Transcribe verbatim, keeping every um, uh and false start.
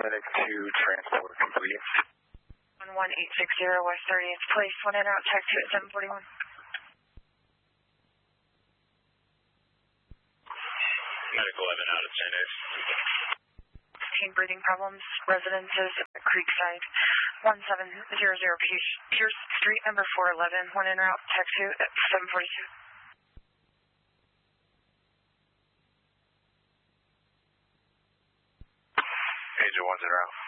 medic to transport complete. one one eight six zero West thirtieth Place, one in route, taxi at seven forty-one. Medic eleven out of ten X. Team breathing problems, residences at Creekside, one seven zero zero Pierce, Pierce Street, number four eleven, one in route, taxi at seven forty-two. Agent one's en route.